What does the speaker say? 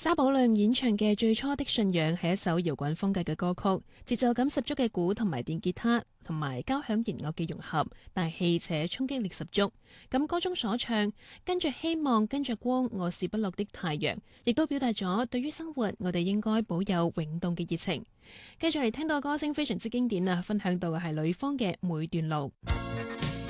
沙寶亮演唱嘅《最初的信仰》係一首搖滾風格嘅歌曲，節奏感十足嘅鼓同埋電吉他同埋交響弦樂嘅融合，大氣且衝擊力十足。咁歌中所唱跟着希望跟着光，我是不落的太陽，亦都表達咗對於生活我哋應該保有永動嘅熱情。繼續嚟聽到歌聲非常之經典啊，分享到嘅係呂方嘅每段路。